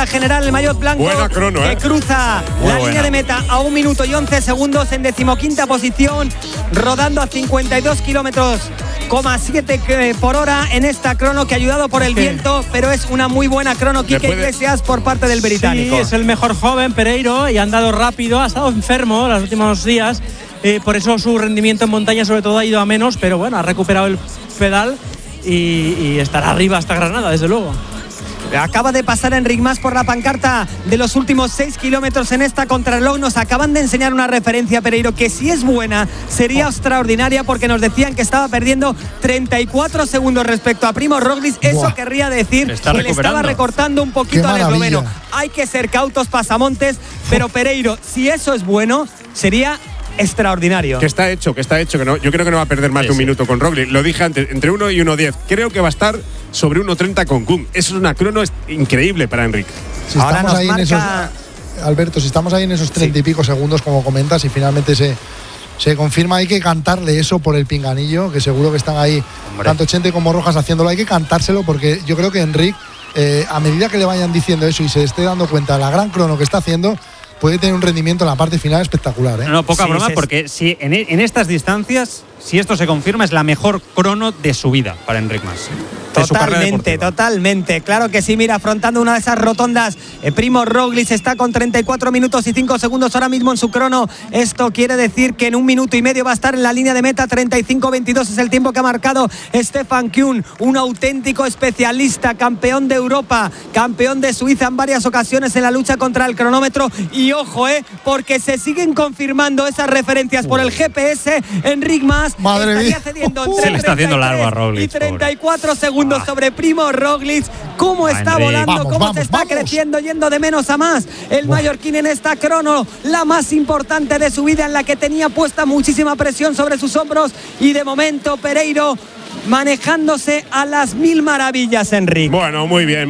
la general, el maillot blanco. Buena crono, que cruza la línea de meta a 1 minuto y 11 segundos en 15ª posición, rodando a 52 km/7 por hora en esta crono, que ayudado por el viento, pero es una muy buena crono, Quique Iglesias, por parte del británico. Sí, es el mejor joven, Pereiro, y ha andado rápido, ha estado enfermo los últimos días, por eso su rendimiento en montaña sobre todo ha ido a menos, pero bueno, ha recuperado el pedal y estará arriba hasta Granada, desde luego. Acaba de pasar Enric Mas por la pancarta de los últimos 6 kilómetros en esta contrarreloj. Nos acaban de enseñar una referencia, Pereiro, que si es buena sería extraordinaria, porque nos decían que estaba perdiendo 34 segundos respecto a Primož Roglič. Eso querría decir que le estaba recortando un poquito al esloveno. Hay que ser cautos, pasamontes, pero Pereiro, si eso es bueno, sería extraordinario. Que está hecho, que no, yo creo que no va a perder más de un minuto con Roglič. Lo dije antes, entre 1 y 1:10. Creo que va a estar sobre 1:30 con Kuhn. Eso es una crono increíble para Enric. Si estamos ahí en esos, Alberto, si estamos ahí en esos 30 y pico segundos, como comentas, y finalmente se confirma, hay que cantarle eso por el pinganillo, que seguro que están ahí, tanto Chente como Rojas haciéndolo. Hay que cantárselo, porque yo creo que Enric, a medida que le vayan diciendo eso y se esté dando cuenta de la gran crono que está haciendo, puede tener un rendimiento en la parte final espectacular, ¿eh? No, poca broma, porque si en estas distancias, si esto se confirma, es la mejor crono de su vida para Enric Mas. Totalmente. Claro que sí. Mira, afrontando una de esas rotondas, Primož Roglič está con 34 minutos y 5 segundos ahora mismo en su crono. Esto quiere decir que en 1 minuto y medio va a estar en la línea de meta. 35-22 es el tiempo que ha marcado Stefan Kuhn, un auténtico especialista, campeón de Europa, campeón de Suiza en varias ocasiones en la lucha contra el cronómetro. Y ojo, porque se siguen confirmando esas referencias por el GPS. Enric Mas estaría cediendo se le está haciendo largo a Roglič, y 34 segundos sobre Primož Roglič. Cómo está volando, cómo se está creciendo, yendo de menos a más el mallorquín en esta crono, la más importante de su vida, en la que tenía puesta muchísima presión sobre sus hombros, y de momento Pereiro manejándose a las 1000 maravillas, Enric. Bueno, muy bien.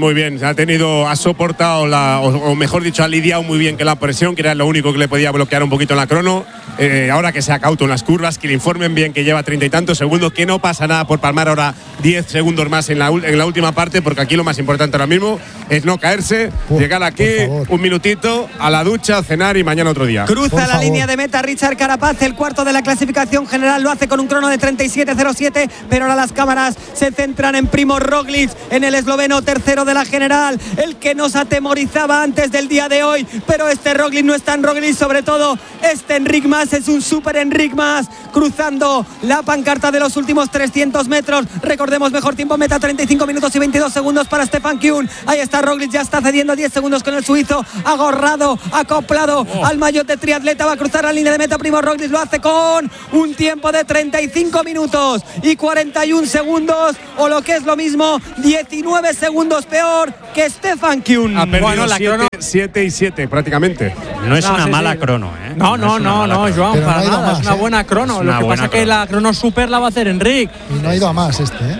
Ha soportado o mejor dicho, ha lidiado muy bien con la presión, que era lo único que le podía bloquear un poquito en la crono. Ahora que sea cauto en las curvas, que le informen bien que lleva 30 y tantos segundos, que no pasa nada por palmar ahora 10 segundos más en la última parte, porque aquí lo más importante ahora mismo es no caerse, llegar aquí, un minutito, a la ducha, cenar y mañana otro día. Cruza la línea de meta Richard Carapaz, el cuarto de la clasificación general, lo hace con un crono de 37:07, pero ahora las cámaras se centran en Primož Roglič, en el esloveno tercero de la general, el que nos atemorizaba antes del día de hoy, pero este Roglič no es tan Roglič, sobre todo este Enric Mas es un super Enric Mas, cruzando la pancarta de los últimos 300 metros. Recordemos, mejor tiempo meta, 35 minutos y 22 segundos para Stefan Kuhn. Ahí está Roglič, ya está cediendo 10 segundos con el suizo, agorrado, acoplado al maillot de triatleta. Va a cruzar la línea de meta Primož Roglič, lo hace con un tiempo de 35 minutos y 41 segundos, o lo que es lo mismo, 19 segundos peor que Stefan Kuhn. Ha perdido 7 y 7 prácticamente. No es una mala crono, ¿eh? No, Joan, para nada, es una buena crono. Lo que pasa es que la crono super la va a hacer Enric. Y no ha ido a más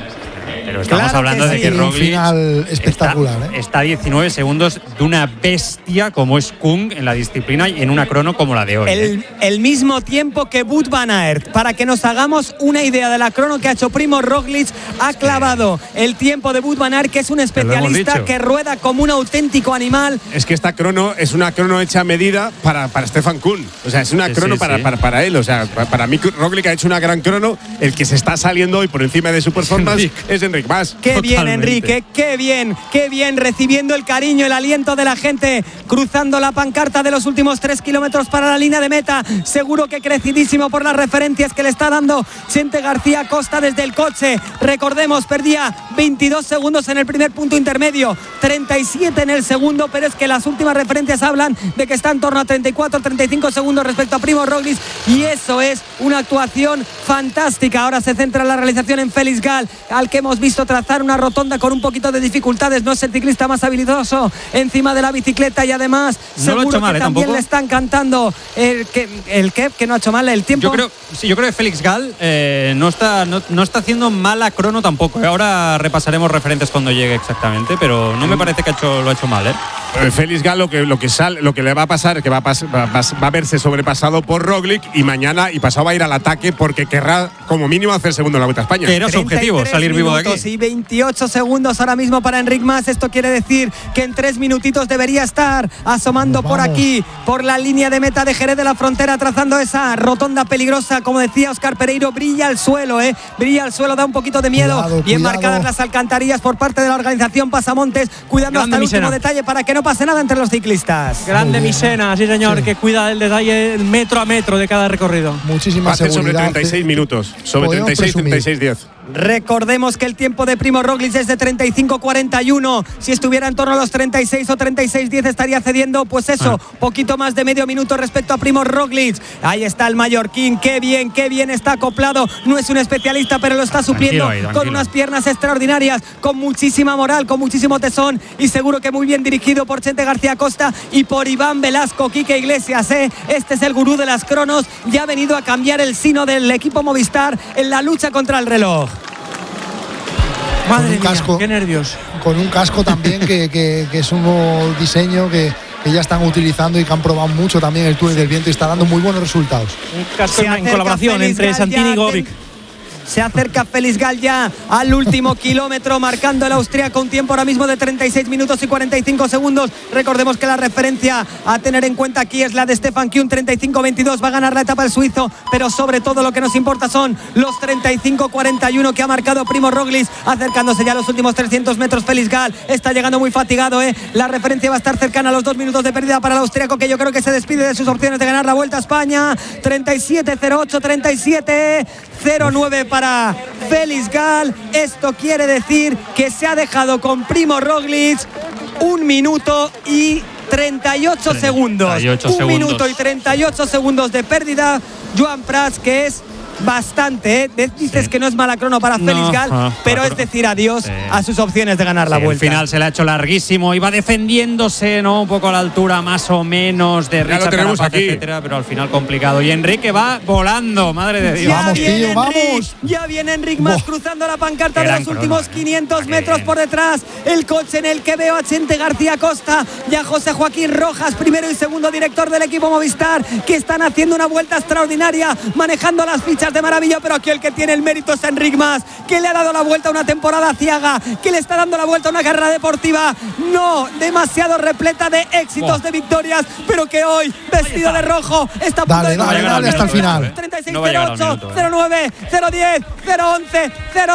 Pero estamos hablando de que Roglič, un final espectacular, está a 19 segundos de una bestia como es Kuhn en la disciplina y en una crono como la de hoy. El mismo tiempo que Wout van Aert. Para que nos hagamos una idea de la crono que ha hecho Primož Roglič, ha clavado el tiempo de Wout van Aert, que es un especialista que rueda como un auténtico animal. Es que esta crono es una crono hecha a medida para Stefan Kuhn. O sea, es una crono para él. O sea, para mí Roglič ha hecho una gran crono. El que se está saliendo hoy por encima de su performance es Enric Mas. Qué bien, Enrique, qué bien, recibiendo el cariño, el aliento de la gente, cruzando la pancarta de los últimos 3 kilómetros para la línea de meta. Seguro que crecidísimo por las referencias que le está dando Chente García Costa desde el coche. Recordemos, perdía 22 segundos en el primer punto intermedio, 37 en el segundo, pero es que las últimas referencias hablan de que está en torno a 34-35 segundos respecto a Primož Roglič, y eso es una actuación fantástica. Ahora se centra la realización en Félix Gall, al que hemos visto trazar una rotonda con un poquito de dificultades. No es el ciclista más habilidoso encima de la bicicleta, y además seguro que también tampoco le están cantando que no ha hecho mal el tiempo. Yo creo que Félix Gall no está haciendo mala crono tampoco. Ahora repasaremos referentes cuando llegue exactamente, pero no me parece que lo ha hecho mal, Félix Gall lo que le va a pasar es que va a verse sobrepasado por Roglic y mañana y pasado va a ir al ataque porque querrá como mínimo hacer segundo en la Vuelta a España. Que era su objetivo, salir vivo de aquí. Y 28 segundos ahora mismo para Enric Mas. Esto quiere decir que en 3 minutitos debería estar asomando por aquí, por la línea de meta de Jerez de la Frontera, trazando esa rotonda peligrosa. Como decía Óscar Pereiro, brilla el suelo, brilla el suelo, da un poquito de miedo. Bien marcadas las alcantarillas por parte de la organización Pasamontes, cuidando hasta el último detalle para que no pase nada entre los ciclistas. Grande Misena, sí señor, que cuida del detalle metro a metro de cada recorrido. Muchísima seguridad. Sobre 36 minutos, sobre 36-10. Recordemos que el tiempo de Primo Roglic es de 35-41. Si estuviera en torno a los 36 o 36-10 estaría cediendo, pues eso, poquito más de medio minuto respecto a Primo Roglic. Ahí está el mallorquín, qué bien está acoplado. No es un especialista, pero lo está supliendo con unas piernas extraordinarias, con muchísima moral, con muchísimo tesón y seguro que muy bien dirigido por Chente García Costa y por Iván Velasco. Quique Iglesias, este es el gurú de las cronos, ya ha venido a cambiar el sino del equipo Movistar en la lucha contra el reloj. Madre mía, casco, qué nervios. Con un casco también que es un nuevo diseño que ya están utilizando y que han probado mucho también el túnel del viento y está dando muy buenos resultados. Un casco en colaboración entre Santini y Govic. Se acerca Félix Gall ya al último kilómetro, marcando el austríaco un tiempo ahora mismo de 36 minutos y 45 segundos. Recordemos que la referencia a tener en cuenta aquí es la de Stefan Kuhn, 35-22. Va a ganar la etapa el suizo, pero sobre todo lo que nos importa son los 35-41 que ha marcado Primo Roglic, acercándose ya a los últimos 300 metros. Félix Gall está llegando muy fatigado. La referencia va a estar cercana a los 2 minutos de pérdida para el austríaco, que yo creo que se despide de sus opciones de ganar la Vuelta a España. 37-08, 37-09 para Félix Gall. Esto quiere decir que se ha dejado con Primo Roglic 1 minuto y 38 segundos. 1 minuto y 38 segundos de pérdida. Joan Prats, que es bastante, dices que no es mala crono para Félix Gall, pero es decir adiós a sus opciones de ganar la Vuelta. El final se le ha hecho larguísimo, iba defendiéndose, ¿no? Un poco a la altura más o menos de Richard Carapaz, etcétera, pero al final complicado. Y Enrique va volando, madre de Dios. Vamos, tío, vamos. Ya viene Enric Mas cruzando la pancarta de los últimos 500 metros por detrás. El coche en el que veo a Chente García Costa y a José Joaquín Rojas, primero y segundo director del equipo Movistar, que están haciendo una vuelta extraordinaria, manejando las fichas de maravilla, pero aquí el que tiene el mérito es Enric Mas, que le ha dado la vuelta a una temporada ciaga, que le está dando la vuelta a una carrera deportiva no demasiado repleta de éxitos, de victorias, pero que hoy, vestido de rojo, está a punto de dale hasta el final. 36, 08, 09, 010, 011,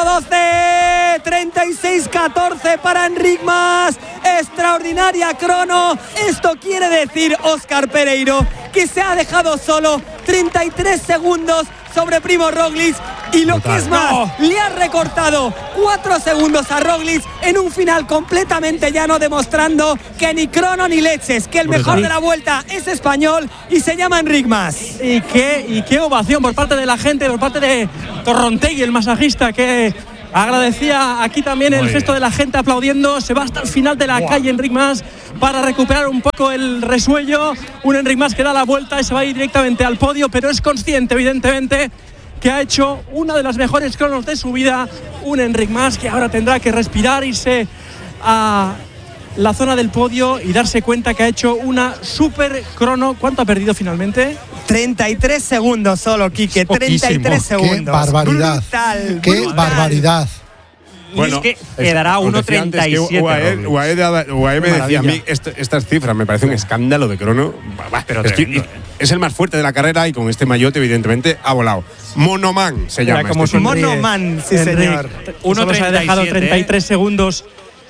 012, 36, 14 para Enric Mas. Extraordinaria crono. Esto quiere decir, Óscar Pereiro, que se ha dejado solo 33 segundos sobre Primo Roglic y lo que es más, le ha recortado 4 segundos a Roglic en un final completamente llano, demostrando que ni crono ni leches, que el mejor de la Vuelta es español y se llama Enric Mas. Y qué ovación por parte de la gente, por parte de Torrontegui, el masajista, que agradecía aquí también el gesto de la gente aplaudiendo. Se va hasta el final de la calle Enric Mas para recuperar un poco el resuello. Un Enric Mas que da la vuelta y se va a ir directamente al podio, pero es consciente evidentemente que ha hecho una de las mejores cronos de su vida. Un Enric Mas que ahora tendrá que respirar, irse a la zona del podio y darse cuenta que ha hecho una super crono. ¿Cuánto ha perdido finalmente? 33 segundos solo, Quique. 33 segundos. ¡Qué barbaridad! Brutal, ¡Qué barbaridad! Bueno, es que quedará 1.37. UAE me decía a mí estas cifras, me parece un escándalo de crono. Pero es el más fuerte de la carrera y con este maillot evidentemente ha volado. Monoman se llama. Monoman, sí señor. Uno se ha dejado 33 segundos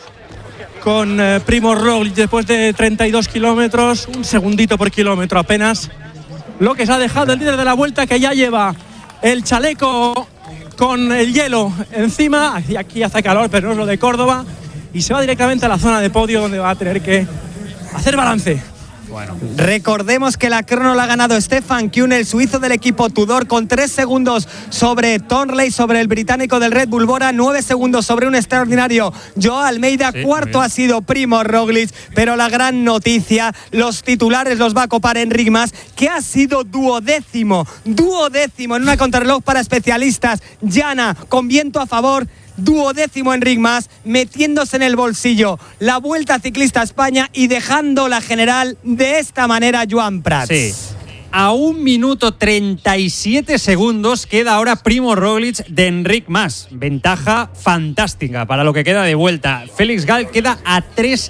con Primo Roglic después de 32 kilómetros. Un segundito por kilómetro apenas. Lo que se ha dejado el líder de la Vuelta, que ya lleva el chaleco con el hielo encima. Y aquí hace calor, pero no es lo de Córdoba. Y se va directamente a la zona de podio, donde va a tener que hacer balance. Bueno. Recordemos que la crono la ha ganado Stefan Kuhn, el suizo del equipo Tudor, con 3 segundos sobre Thornley, sobre el británico del Red Bull Bora, 9 segundos sobre un extraordinario Joao Almeida. Cuarto ha sido Primo Roglic, pero la gran noticia, los titulares los va a copar Enric Mas, que ha sido duodécimo en una contrarreloj para especialistas llana, con viento a favor. duodécimo Enric Mas, metiéndose en el bolsillo la Vuelta Ciclista a España y dejando la general de esta manera Joan Prats. Sí. A 1 minuto 37 segundos queda ahora Primo Roglic de Enric Mas. Ventaja fantástica para lo que queda de vuelta. Félix Gall queda a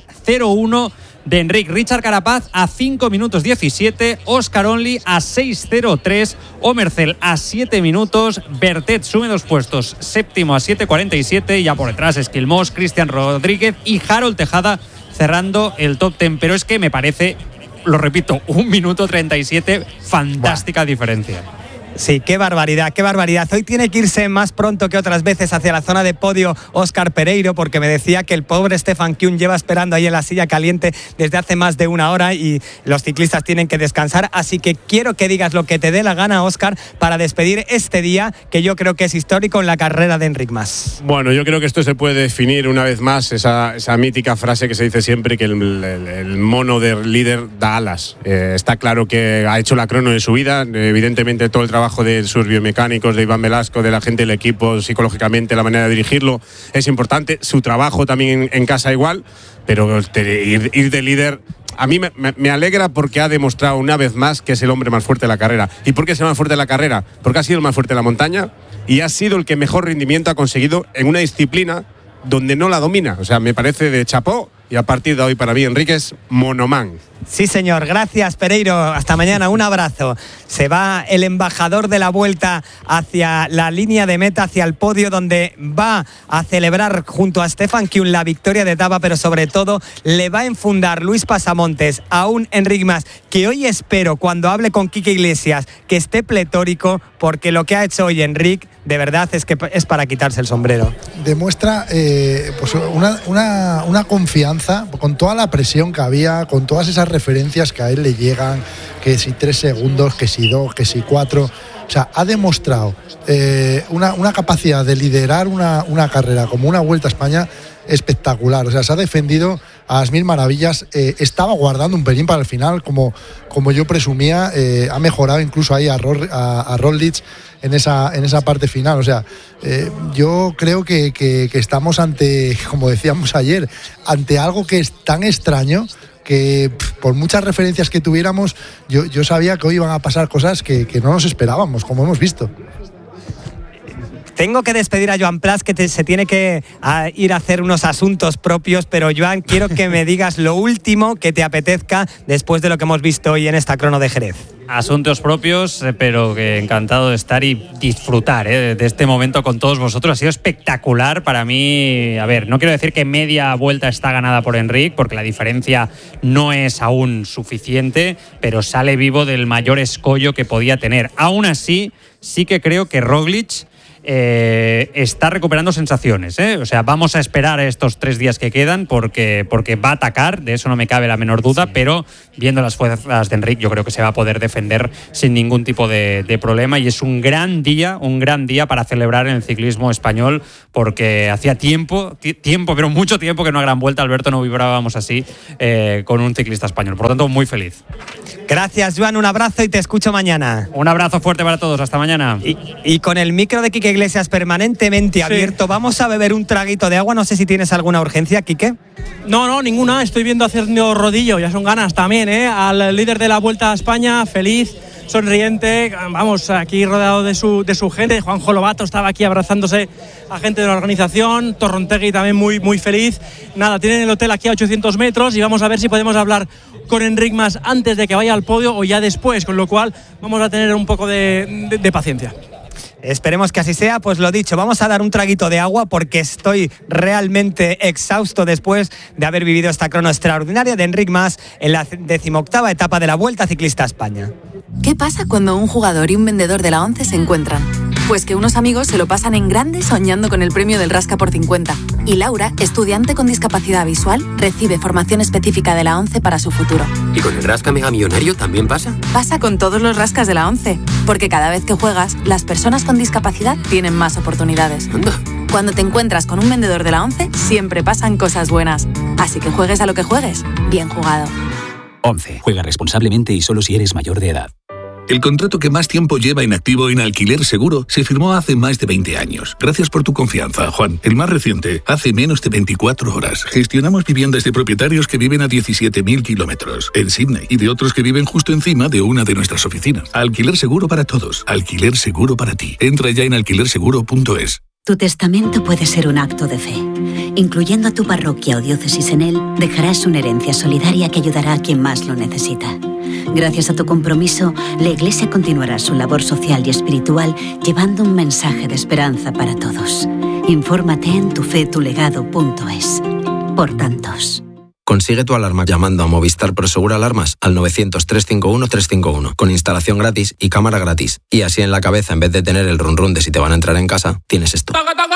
3:01 de Enric. Richard Carapaz a 5 minutos 17. Oscar Only a 6:03. Omerzel a 7 minutos. Bertet sube 2 puestos. Séptimo a 7:47. Ya por detrás Esquilmós, Cristian Rodríguez y Harold Tejada cerrando el top 10. Pero es que me parece, lo repito, 1 minuto 37, fantástica diferencia. Sí, qué barbaridad, qué barbaridad. Hoy tiene que irse más pronto que otras veces hacia la zona de podio Óscar Pereiro, porque me decía que el pobre Stefan Kuhn lleva esperando ahí en la silla caliente desde hace más de 1 hora y los ciclistas tienen que descansar. Así que quiero que digas lo que te dé la gana, Óscar, para despedir este día que yo creo que es histórico en la carrera de Enric Mas. Bueno, yo creo que esto se puede definir una vez más, esa mítica frase que se dice siempre, que el mono del líder da alas. Está claro que ha hecho la crono de su vida, evidentemente todo el trabajo de sus biomecánicos, de Iván Velasco, de la gente del equipo, psicológicamente la manera de dirigirlo es importante, su trabajo también en casa igual, pero ir de líder a mí me alegra porque ha demostrado una vez más que es el hombre más fuerte de la carrera. ¿Y por qué es el más fuerte de la carrera? Porque ha sido el más fuerte de la montaña y ha sido el que mejor rendimiento ha conseguido en una disciplina donde no la domina. O sea, me parece de chapó. Y a partir de hoy para mí Enrique es monomán. Sí, señor. Gracias, Pereiro. Hasta mañana. Un abrazo. Se va el embajador de la Vuelta hacia la línea de meta, hacia el podio, donde va a celebrar junto a Stefan Kuhn la victoria de etapa, pero sobre todo le va a enfundar Luis Pasamontes a un Enric Mas que hoy espero, cuando hable con Quique Iglesias, que esté pletórico, porque lo que ha hecho hoy Enric, de verdad, es que es para quitarse el sombrero. Demuestra pues una confianza con toda la presión que había, con todas esas referencias que a él le llegan, que si 3 segundos, que si 2, que si 4. O sea, ha demostrado una capacidad de liderar una carrera como una Vuelta a España espectacular. O sea, se ha defendido a las 1000 maravillas. Estaba guardando un pelín para el final, como yo presumía. Ha mejorado incluso ahí a Roglic en esa parte final. O sea, yo creo que estamos ante, como decíamos ayer, ante algo que es tan extraño que por muchas referencias que tuviéramos, yo sabía que hoy iban a pasar cosas que no nos esperábamos, como hemos visto. Tengo que despedir a Joan Prats, que se tiene que ir a hacer unos asuntos propios, pero Joan, quiero que me digas lo último que te apetezca después de lo que hemos visto hoy en esta crono de Jerez. Asuntos propios, pero que encantado de estar y disfrutar de este momento con todos vosotros. Ha sido espectacular para mí. A ver, no quiero decir que media vuelta está ganada por Enric, porque la diferencia no es aún suficiente, pero sale vivo del mayor escollo que podía tener. Aún así, sí que creo que Roglic está recuperando sensaciones, O sea, vamos a esperar estos 3 días que quedan porque va a atacar, de eso no me cabe la menor duda, sí. Pero viendo las fuerzas de Enric, yo creo que se va a poder defender sin ningún tipo de problema, y es un gran día para celebrar en el ciclismo español, porque hacía tiempo, pero mucho tiempo que en una gran vuelta, Alberto, no vibrábamos así con un ciclista español. Por lo tanto, muy feliz. Gracias, Joan, un abrazo y te escucho mañana. Un abrazo fuerte para todos, hasta mañana. Y con el micro de Quique Iglesias permanentemente abierto, vamos a beber un traguito de agua. No sé si tienes alguna urgencia, Quique. No, ninguna. Estoy viendo haciendo rodillo, ya son ganas también, al líder de la Vuelta a España, feliz, sonriente, vamos, aquí rodeado de su gente. Juanjo Lobato estaba aquí abrazándose a gente de la organización, Torrontegui también muy, muy feliz. Nada, tienen el hotel aquí a 800 metros y vamos a ver si podemos hablar con Enric Mas antes de que vaya al podio o ya después, con lo cual vamos a tener un poco de paciencia. Esperemos que así sea. Pues lo dicho, vamos a dar un traguito de agua porque estoy realmente exhausto después de haber vivido esta crono extraordinaria de Enric Mas en la 18ª etapa de la Vuelta Ciclista a España. ¿Qué pasa cuando un jugador y un vendedor de la ONCE se encuentran? Pues que unos amigos se lo pasan en grande soñando con el premio del Rasca por 50. Y Laura, estudiante con discapacidad visual, recibe formación específica de la ONCE para su futuro. ¿Y con el Rasca Mega Millonario también pasa? Pasa con todos los rascas de la ONCE, porque cada vez que juegas, las personas con discapacidad tienen más oportunidades. Anda. Cuando te encuentras con un vendedor de la ONCE, siempre pasan cosas buenas. Así que juegues a lo que juegues, bien jugado. ONCE. Juega responsablemente y solo si eres mayor de edad. El contrato que más tiempo lleva en activo en Alquiler Seguro se firmó hace más de 20 años. Gracias por tu confianza, Juan. El más reciente, hace menos de 24 horas. Gestionamos viviendas de propietarios que viven a 17.000 kilómetros en Sydney y de otros que viven justo encima de una de nuestras oficinas. Alquiler Seguro para todos. Alquiler Seguro para ti. Entra ya en alquilerseguro.es. Tu testamento puede ser un acto de fe. Incluyendo a tu parroquia o diócesis en él, dejarás una herencia solidaria que ayudará a quien más lo necesita. Gracias a tu compromiso, la Iglesia continuará su labor social y espiritual llevando un mensaje de esperanza para todos. Infórmate en tufetulegado.es. Por tantos. Consigue tu alarma llamando a Movistar Prosegur Alarmas al 900-351-351 con instalación gratis y cámara gratis. Y así en la cabeza, en vez de tener el run run de si te van a entrar en casa, tienes esto.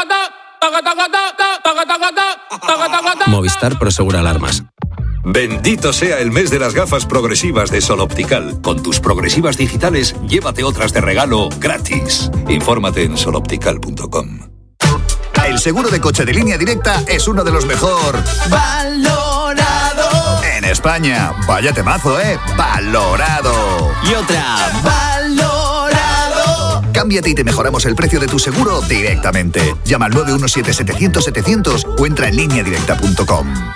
Movistar Prosegur Alarmas. Bendito sea el mes de las gafas progresivas de Sol Optical. Con tus progresivas digitales, llévate otras de regalo gratis. Infórmate en soloptical.com. El seguro de coche de Línea Directa es uno de los mejor valorado en España. Vaya temazo, valorado. Y otra, valorado. Cámbiate y te mejoramos el precio de tu seguro directamente. Llama al 917-700-700 o entra en lineadirecta.com.